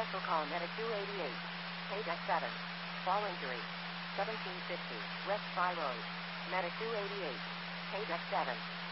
Also call Medic 288. Paydeck 7. Fall injury. 1750. West Spy Road. Medic 288. Paydeck 7.